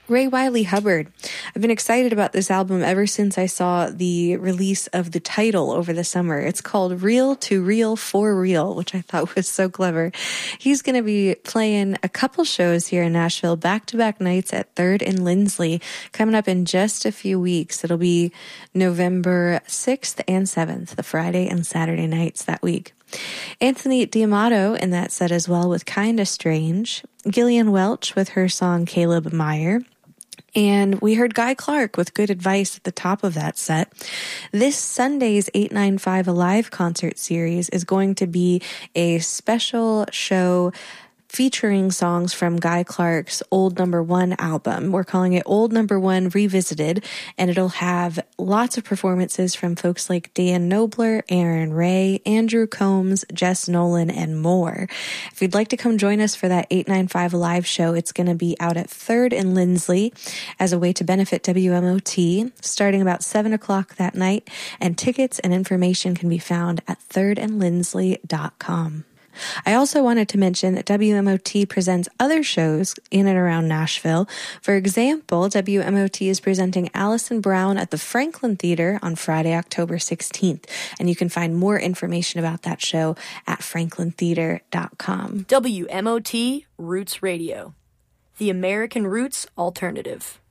Ray Wiley Hubbard. I've been excited about this album ever since I saw the release of the title over the summer. It's called Real to Real for Real, which I thought was so clever. He's going to be playing a couple shows here in Nashville, back-to-back nights at 3rd and Lindsley, coming up in just a few weeks. It'll be November 6th and 7th, the Friday and Saturday nights that week. Anthony D'Amato in that set as well with Kinda Strange. Gillian Welch with her song Caleb Meyer. And we heard Guy Clark with Good Advice at the top of that set. This Sunday's 895 Alive concert series is going to be a special show featuring songs from Guy Clark's Old Number One album. We're calling it Old Number One Revisited, and it'll have lots of performances from folks like Dan Knobler, Aaron Ray, Andrew Combs, Jess Nolan, and more. If you'd like to come join us for that 895 Live show, it's going to be out at 3rd and Lindsley as a way to benefit WMOT, starting about 7 o'clock that night, and tickets and information can be found at thirdandlindsley.com. I also wanted to mention that WMOT presents other shows in and around Nashville. For example, WMOT is presenting Alison Brown at the Franklin Theater on Friday, October 16th, and you can find more information about that show at franklintheater.com. WMOT Roots Radio, the American Roots Alternative.